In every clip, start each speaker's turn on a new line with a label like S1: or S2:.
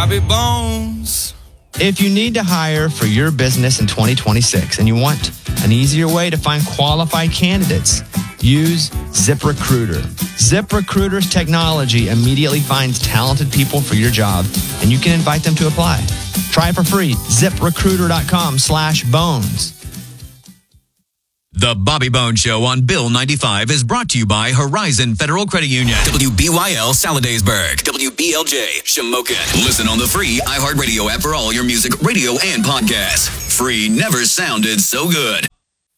S1: Bobby Bones.
S2: If you need to hire for your business in 2026 and you want an easier way to find qualified candidates, use ZipRecruiter. ZipRecruiter's technology immediately finds talented people for your job, and you can invite them to apply. Try it for free. ZipRecruiter.com/bones.
S3: The Bobby Bones Show on Bill 95 is brought to you by Horizon Federal Credit Union. WBYL Saladaysburg. WBLJ Shamokin. Listen on the free iHeartRadio app for all your music, radio, and podcasts. Free never sounded so good.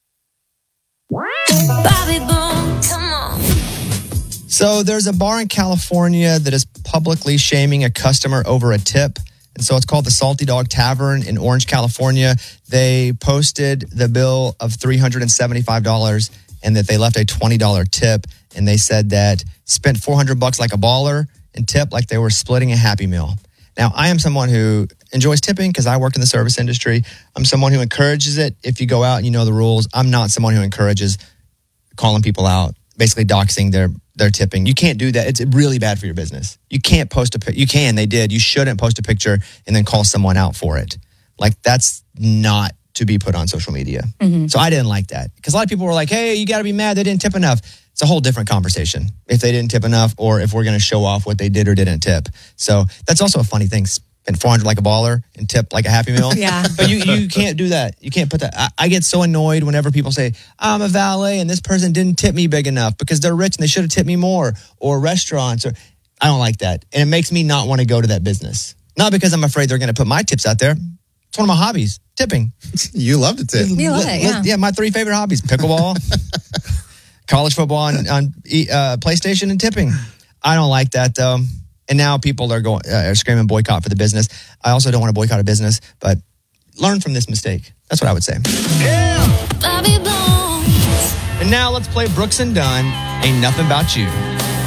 S4: Bobby Bones, come on.
S2: So there's a bar in California that is publicly shaming a customer over a tip. And so it's called the Salty Dog Tavern in Orange, California. They posted the bill of $375 and that they left a $20 tip. And they said that spent $400 like a baller and tip like they were splitting a Happy Meal. Now, I am someone who enjoys tipping because I work in the service industry. I'm someone who encourages it if you go out and you know the rules. I'm not someone who encourages calling people out, basically doxing their tipping. You can't do that. It's really bad for your business. You can't post a picture. You can, they did. You shouldn't post a picture and then call someone out for it. Like, that's not to be put on social media. Mm-hmm. So I didn't like that. Because a lot of people were like, hey, you got to be mad they didn't tip enough. It's a whole different conversation if they didn't tip enough or if we're going to show off what they did or didn't tip. So that's also a funny thing. Spend $400 like a baller and tip like a Happy Meal.
S5: Yeah.
S2: But you can't do that. You can't put that. I get so annoyed whenever people say, I'm a valet and this person didn't tip me big enough because they're rich and they should have tipped me more, or restaurants. Or I don't like that. And it makes me not want to go to that business. Not because I'm afraid they're going to put my tips out there. It's one of my hobbies, tipping.
S6: You love to tip.
S5: You love it, yeah.
S2: Yeah, my 3 favorite hobbies: pickleball, college football on PlayStation, and tipping. I don't like that, though. And now people are screaming boycott for the business. I also don't want to boycott a business, but learn from this mistake. That's what I would say.
S4: Bobby Bones.
S2: And now let's play Brooks and Dunn, Ain't Nothing About You.